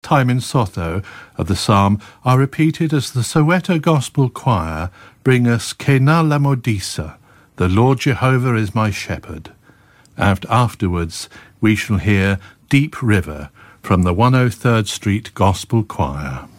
time in Sotho of the psalm are repeated as the Soweto Gospel Choir bring us Kena Lamodisa, the Lord Jehovah is my shepherd. And afterwards we shall hear Deep River from the 103rd Street Gospel Choir.